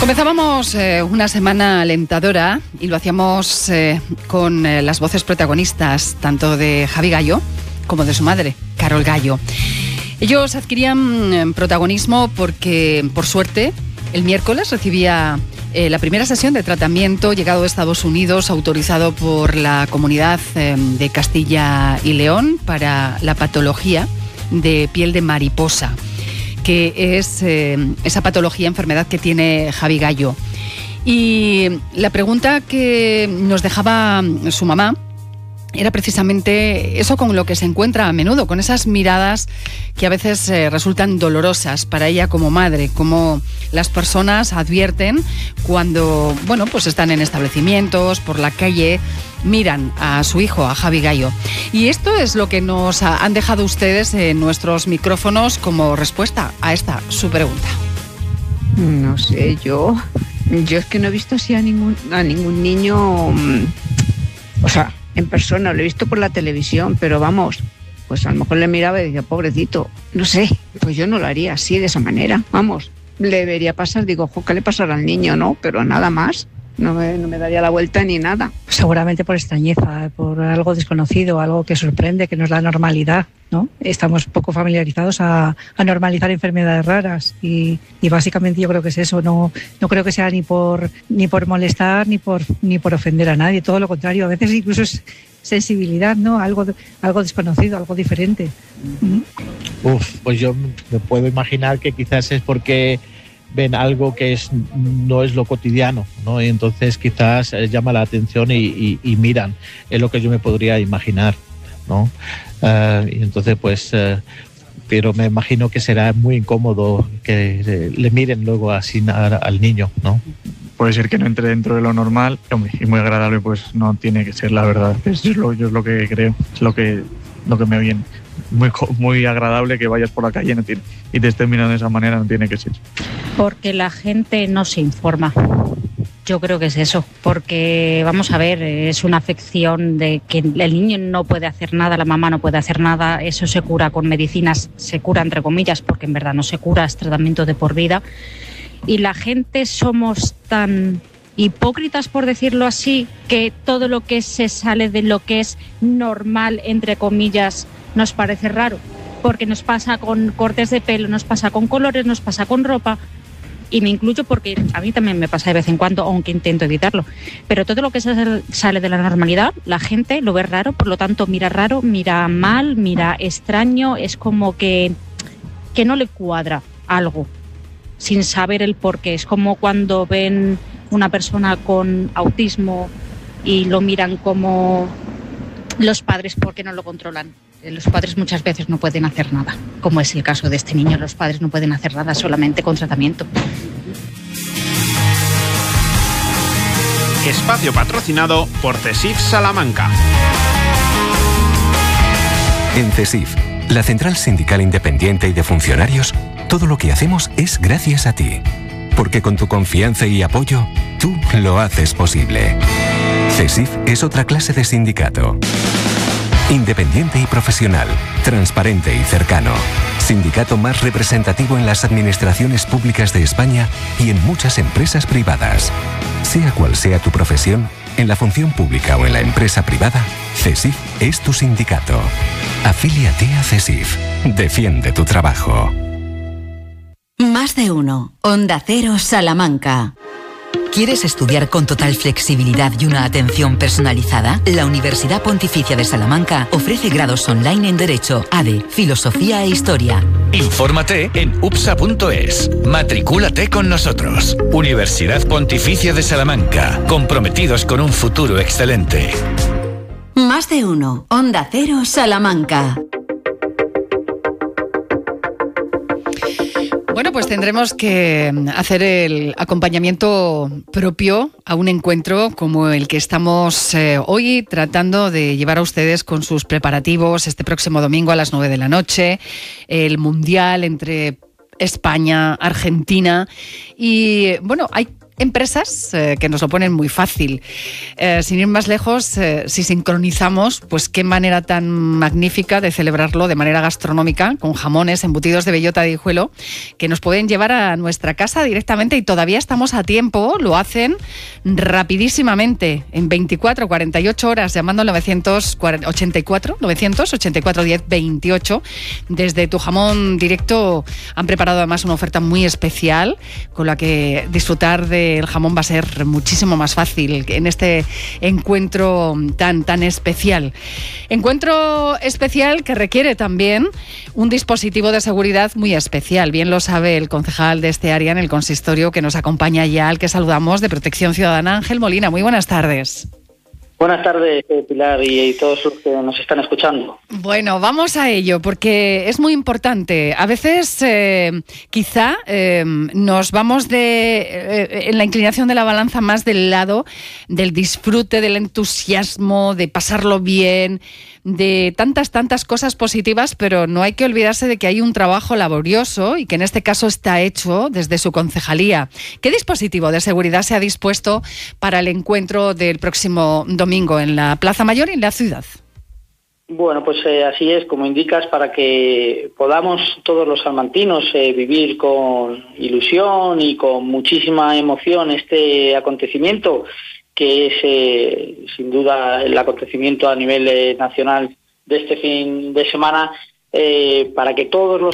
Comenzábamos una semana alentadora y lo hacíamos con las voces protagonistas tanto de Javi Gallo como de su madre, Carol Gallo. Ellos adquirían protagonismo porque, por suerte, el miércoles recibía la primera sesión de tratamiento llegado de Estados Unidos, autorizado por la Comunidad de Castilla y León para la patología de piel de mariposa, que es esa patología, enfermedad que tiene Javi Gallo. Y la pregunta que nos dejaba su mamá era precisamente eso con lo que se encuentra a menudo, con esas miradas que a veces resultan dolorosas para ella como madre, como las personas advierten cuando, bueno, pues están en establecimientos, por la calle, miran a su hijo, a Javi Gallo. Y esto es lo que nos han dejado ustedes en nuestros micrófonos como respuesta a esta su pregunta. No sé, yo es que no he visto así a ningún niño, o sea, en persona, lo he visto por la televisión, pero vamos, pues a lo mejor le miraba y decía, pobrecito, no sé, pues yo no lo haría así, de esa manera, vamos, le vería pasar, digo, ¿qué le pasará al niño? No, pero nada más. No me daría la vuelta ni nada. Seguramente por extrañeza, por algo desconocido, algo que sorprende, que nos da normalidad, ¿no? Estamos poco familiarizados a normalizar enfermedades raras y básicamente yo creo que es eso. No creo que sea ni por molestar ni por ofender a nadie. Todo lo contrario, a veces incluso es sensibilidad, ¿no? Algo desconocido, algo diferente. Pues yo me puedo imaginar que quizás es porque ven algo que no es lo cotidiano, ¿no? Y entonces quizás llama la atención y miran, es lo que yo me podría imaginar, ¿no? Y entonces pues, pero me imagino que será muy incómodo que le miren luego así al niño, ¿no? Puede ser que no entre dentro de lo normal, hombre, y muy agradable pues no tiene que ser, la verdad. Yo es lo que creo, es lo que me viene. Muy agradable que vayas por la calle y te estén mirando de esa manera, no tiene que ser. Porque la gente no se informa. Yo creo que es eso, porque vamos a ver, es una afección de que el niño no puede hacer nada, la mamá no puede hacer nada, eso se cura con medicinas, se cura entre comillas, porque en verdad no se cura, es tratamiento de por vida. Y la gente somos tan hipócritas, por decirlo así, que todo lo que se sale de lo que es normal, entre comillas, nos parece raro, porque nos pasa con cortes de pelo, nos pasa con colores, nos pasa con ropa, y me incluyo porque a mí también me pasa de vez en cuando, aunque intento evitarlo, pero todo lo que sale de la normalidad, la gente lo ve raro, por lo tanto mira raro, mira mal, mira extraño, es como que no le cuadra algo, sin saber el porqué. Es como cuando ven una persona con autismo y lo miran como los padres porque no lo controlan. Los padres muchas veces no pueden hacer nada, como es el caso de este niño. Los padres no pueden hacer nada, solamente con tratamiento. Espacio patrocinado por CESIF Salamanca. En CESIF, la Central Sindical Independiente y de Funcionarios, todo lo que hacemos es gracias a ti. Porque con tu confianza y apoyo, tú lo haces posible. CESIF es otra clase de sindicato. Independiente y profesional, transparente y cercano. Sindicato más representativo en las administraciones públicas de España y en muchas empresas privadas. Sea cual sea tu profesión, en la función pública o en la empresa privada, CESIF es tu sindicato. Afíliate a CESIF. Defiende tu trabajo. Más de uno. Onda Cero Salamanca. ¿Quieres estudiar con total flexibilidad y una atención personalizada? La Universidad Pontificia de Salamanca ofrece grados online en Derecho, ADE, Filosofía e Historia. Infórmate en upsa.es. Matricúlate con nosotros. Universidad Pontificia de Salamanca. Comprometidos con un futuro excelente. Más de uno. Onda Cero Salamanca. Bueno, pues tendremos que hacer el acompañamiento propio a un encuentro como el que estamos hoy tratando de llevar a ustedes con sus preparativos este próximo domingo a las 9 de la noche, el Mundial entre España, Argentina. Y bueno, hay empresas que nos lo ponen muy fácil. Sin ir más lejos, si sincronizamos, pues qué manera tan magnífica de celebrarlo de manera gastronómica, con jamones, embutidos de bellota de Guijuelo, que nos pueden llevar a nuestra casa directamente, y todavía estamos a tiempo, lo hacen rapidísimamente, en 24 o 48 horas, llamando al 984 10 28. Desde Tu Jamón Directo han preparado además una oferta muy especial, con la que disfrutar del jamón va a ser muchísimo más fácil en este encuentro tan especial. Encuentro especial que requiere también un dispositivo de seguridad muy especial. Bien lo sabe el concejal de este área en el consistorio que nos acompaña ya, al que saludamos, de Protección Ciudadana, Ángel Molina. Muy buenas tardes. Buenas tardes, Pilar, y todos los que nos están escuchando. Bueno, vamos a ello, porque es muy importante. A veces quizá nos vamos en la inclinación de la balanza más del lado del disfrute, del entusiasmo, de pasarlo bien, de tantas cosas positivas, pero no hay que olvidarse de que hay un trabajo laborioso y que en este caso está hecho desde su concejalía. ¿Qué dispositivo de seguridad se ha dispuesto para el encuentro del próximo domingo en la Plaza Mayor y en la ciudad? Bueno, pues así es, como indicas, para que podamos todos los salmantinos vivir con ilusión y con muchísima emoción este acontecimiento, que es sin duda el acontecimiento a nivel nacional de este fin de semana, para que todos los